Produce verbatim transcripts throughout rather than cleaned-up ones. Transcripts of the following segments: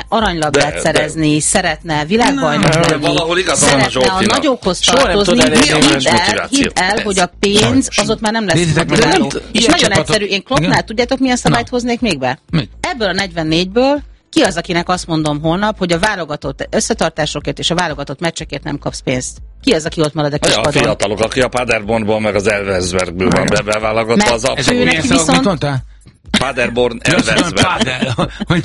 aranylabdát de, szerezni, de, szeretne világbajnok lenni, szeretne a nagyokhoz tartozni, hidd el, hidd el, hogy a pénz az ott már nem lesz motiváló. És nagyon egyszerű, én Kloppnál tudjátok milyen szabályt hoznék még be? Ebből a negyvennégyből ki az, akinek azt mondom holnap, hogy a válogatott összetartásokért és a válogatott meccsekért nem kapsz pénzt? Ki az, aki ott marad a kispadon? A fiatalok, aki a Paderbornból meg az Elversbergből van beválogatott, az abszolút. Viszont... Paderborn, Elversberg.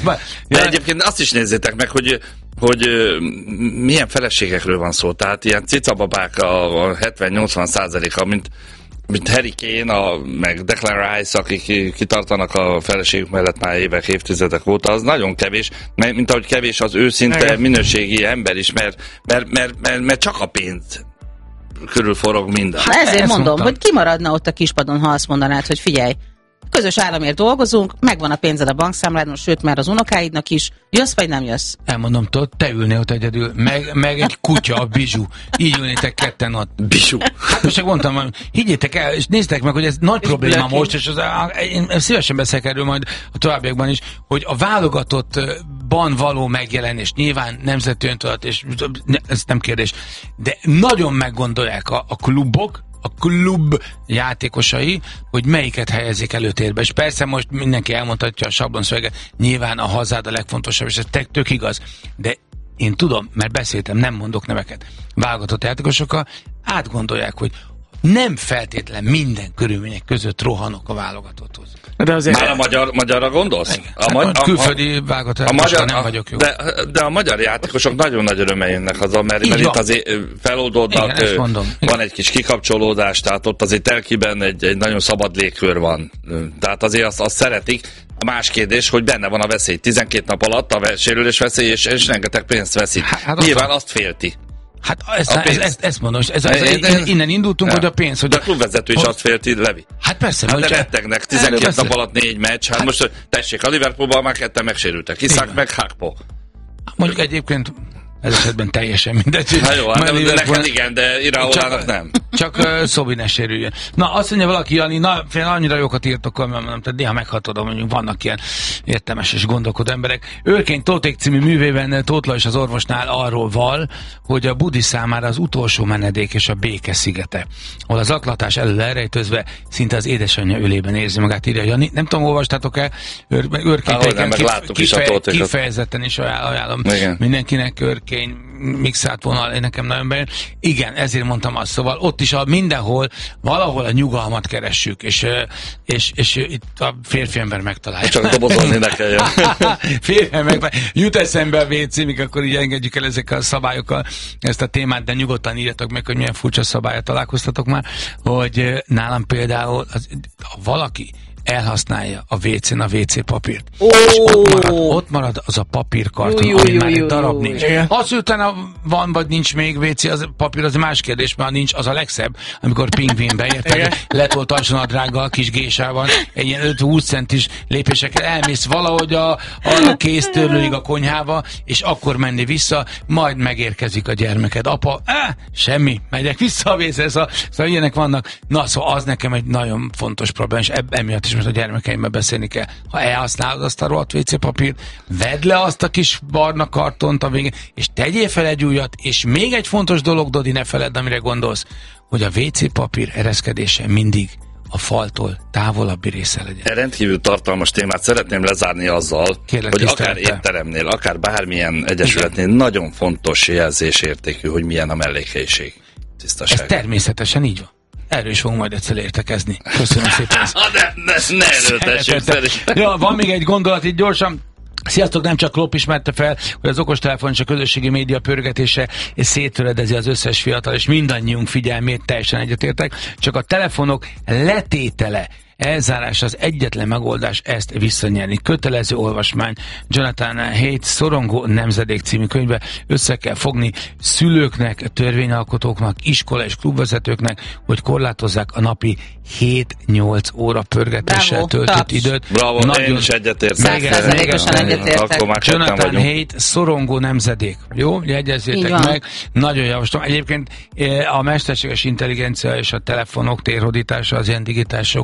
De egyébként azt is nézzétek meg, hogy hogy milyen feleségekről van szó. Tehát ilyen cicababák a hetven-nyolcvan százaléka, mint mint Harry Kane, a, meg Declan Rice, akik kitartanak a feleségük mellett már évek, évtizedek óta, az nagyon kevés, mint ahogy kevés az őszinte minőségi ember is, mert, mert, mert, mert, mert csak a pénz körül forog minden. Hát ezért mondom, mondtam. Hogy kimaradna ott a kispadon, ha azt mondanád, hogy figyelj, közös államért dolgozunk, megvan a pénzed a bankszámládon, sőt már az unokáidnak is, jössz vagy nem jössz? Elmondom, tudod, te ülnél ott egyedül, meg, meg egy kutya, a Bizsú. Így ülnétek ketten ott. Bizsú. Hát most csak mondtam, higgyétek el, és néztek meg, hogy ez nagy és probléma blöki. Most, és az, én szívesen beszélek erről majd a továbbiakban is, hogy a válogatottban való megjelenés, nyilván nemzeti öntudat, és ez nem kérdés, de nagyon meggondolják a, a klubok, a klub játékosai, hogy melyiket helyezik előtérbe. És persze most mindenki elmondhatja a sablonszöveget, nyilván a hazád a legfontosabb, és ez tök igaz. De én tudom, mert beszéltem, nem mondok neveket. Válogatott játékosokkal átgondolják, hogy nem feltétlen minden körülmények között rohanok a válogatotthoz. De azért már a magyar, magyarra gondolsz? A, ma- a külföldi válogatott nem vagyok jó. De, de a magyar játékosok nagyon nagy örömmel jönnek haza, mert, mert itt azért feloldódnak, igen, van egy kis kikapcsolódás, tehát ott azért telkiben egy, egy nagyon szabad légkör van. Tehát azért azt, azt szeretik. A más kérdés, hogy benne van a veszély. tizenkét nap alatt a sérülés veszély, és, és rengeteg pénzt veszik. Hát nyilván azt félti. Hát ezt, ez, ez, ezt mondom, ez, ez, ez, innen indultunk, ja. Hogy a pénz, hogy de a klubvezető is azt félti, Levi. Hát persze. Hát de rettegnek, tizenkét nap alatt négy meccs, hát, hát most tessék, a Liverpoolban már ketten megsérültek, Iszák meg Hákpo. Mondjuk egyébként ez esetben teljesen mindegy. Na jó, hát neked igen, de Iraolának nem. Csak uh, Szobi ne sérüljön. Na, azt mondja valaki, Jani, na, fél, annyira jókat írtok, hogy mondom, tehát néha meghatodom, mondjuk vannak ilyen értelmes és gondolkodó emberek. Őrkény Tóték című művében Tóth Lajos az orvosnál arról val, hogy a Budi számára az utolsó menedék és a béke szigete, ahol az zaklatás elől elrejtőzve szinte az édesanyja ölében érzi magát, írja Jani. Nem tudom, olvastátok-e Őrkény Tótéken, kifeje, kifejezetten is ajánlom igen. Mindenkinek Őrkény mixált vonal, én nekem nagyon bejön. Igen, ezért mondtam azt, szóval ott is a mindenhol, valahol a nyugalmat keressük, és, és, és itt a férfi ember megtalálja. Csak dobozolni ne kelljen. Férfi ember, jut eszembe a vé cé, míg akkor így engedjük el ezekkel a szabályokkal ezt a témát, de nyugodtan írjatok meg, hogy milyen furcsa szabályra találkoztatok már, hogy nálam például az, ha valaki elhasználja a vé cén a vé cé papírt. Oh. És ott marad, ott marad az a papírkarton, ami már egy darab nincs. Az utána van, vagy nincs még vé cé, az papír, az más kérdés, mert nincs, az a legszebb, amikor pingvinbe értek, letolt alsónadrággal, kis gésával, egy ilyen öt-húsz centis lépésekkel elmész valahogy a, a kéztörlőig a konyhába, és akkor menni vissza, majd megérkezik a gyermeked. Apa, eh, semmi, megyek vissza a vécére, szóval, szóval ilyenek vannak. Na, szóval az nekem egy nagyon fontos probléma, és eb- emiatt is most a gyermekeimmel beszélni kell. Ha elhasználod azt a rohadt vé cé papírt, vedd le azt a kis barna kartont a végén, és tegyél fel egy újat, és még egy fontos dolog, Dodi, ne feledd, amire gondolsz, hogy a vé cé papír ereszkedése mindig a faltól távolabbi része legyen. E rendkívül tartalmas témát szeretném lezárni azzal, kérlek, hogy akár étteremnél, akár bármilyen egyesületnél igen. Nagyon fontos jelzésértékű, hogy milyen a mellékhelyiség. Tisztaság. Ez természetesen így van. Erről is fogunk majd egyszer értekezni. Köszönöm szépen. ne, ne, ne erőltessük. Ja, van még egy gondolat itt gyorsan. Sziasztok, nem csak Klopp ismerte fel, hogy az okostelefon és a közösségi média pörgetése és széttöredezi az összes fiatal, és mindannyiunk figyelmét, teljesen egyetértek, csak a telefonok letétele, elzárás az egyetlen megoldás ezt visszanyerni. Kötelező olvasmány. Jonathan Haidt Szorongó nemzedék című könyvbe össze kell fogni szülőknek, törvényalkotóknak, iskola és klubvezetőknek, hogy korlátozzák a napi hét-nyolc óra pörgetéssel töltött taps. időt. Bravo, nagyon én is egyetértek. Jonathan Haidt Szorongó nemzedék. Jó? Jegyezzétek meg. Nagyon javaslom. Egyébként a mesterséges intelligencia és a telefonok térhódítása az ilyen digitális okos eszköz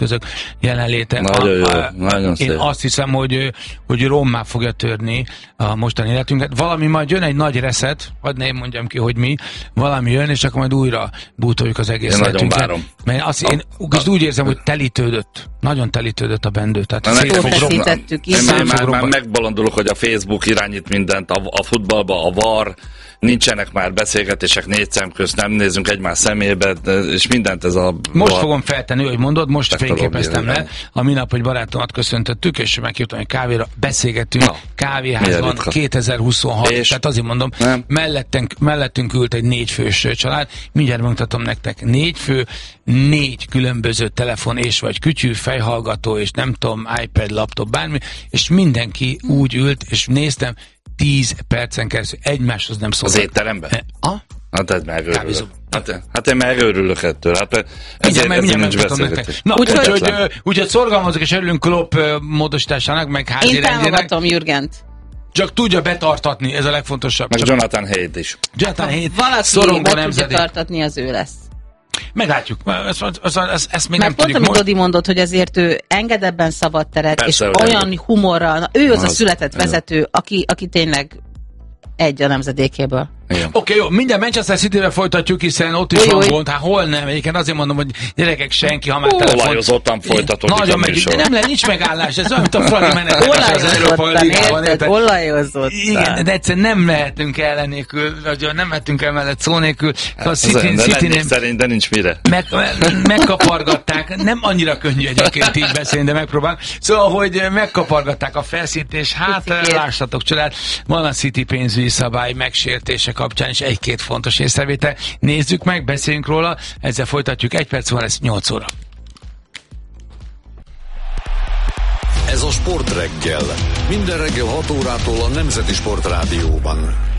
eszközök jelenléte. Nagyon jó, a, a, nagyon én szép. azt hiszem, hogy, hogy rommá fogja törni a mostani életünket. Valami majd jön egy nagy reset, hadd ne én mondjam ki, hogy mi, valami jön, és akkor majd újra bútoljuk az egész én életünket. Nagyon várom. Mert azt, én azt úgy érzem, hogy telítődött. Nagyon telítődött a bendő. Tehát feszítettük. Én már, már, már megbolondulok, hogy a Facebook irányít mindent, a, a futballba, a var, nincsenek már beszélgetések négy szem közt, nem nézünk egymás szemébe, és mindent ez a... Most var... fogom feltenni, hogy mondod, most fényképeztem le. A minap, hogy barátomat köszöntöttük, és meghívtam egy kávéra, beszélgettünk, no, kávéházban kétezer-huszonhat, és tehát azért mondom, mellettünk, mellettünk ült egy négyfős család, mindjárt megmutatom nektek, négy fő, négy különböző telefon és vagy kütyű, fejhallgató, és nem tudom, iPad, laptop, bármi, és mindenki úgy ült, és néztem, tíz percen keresztül egymáshoz nem szóltak. Az étteremben? Ah? Hát ez megőrülök. Hát, hát én megőrülök ettől. Hát ezért, ezért nincs beszélgetés. Na, úgyhogy úgy, úgy, úgy, úgy szorgalmazok és örülünk Klopp módosításának, meg házi rendjének. Én támogatom Jürgent. Csak tudja betartatni, ez a legfontosabb. Meg Jonathan Hayt is. Jonathan Hayt. Valaki be tudja tartatni, az ő lesz. Meglátjuk, ezt, ezt, ezt, ezt még Mert nem pont, amit Dodi mondott, hogy azért ő enged ebben szabad teret, persze, és olyan enged. humorral, na, ő az, az a született az vezető, aki, aki tényleg egy a nemzedékéből. Oké, okay, jó, minden Manchester Cityvel folytatjuk, hiszen ott is van gond, hát hol nem, egyébként azért mondom, hogy gyerekek senki, ha már oh, telefon... Olajozottan folytatódik. Nagyon meg, de nem le, nincs megállás, ez olyan, mint a Fradi menet. Olajozottan, olajozottan. Igen, de egyszerűen nem mehetünk el nélkül, vagy nem mehetünk el mellett szó nélkül. Hát, a City szerint, de nincs mire. Meg, megkapargatták, nem annyira könnyű egyébként így beszélni, de megpróbálom. Szóval, hogy megkapargatták a felszínt, és hát lássatok csodát, van a City pénzügyi szabály megsértése kapcsán is egy-két fontos észrevétel. Nézzük meg, beszéljünk róla, ezzel folytatjuk, egy perc van, ez nyolc óra. Ez a Sportreggel. Minden reggel hat órától a Nemzeti Sportrádióban.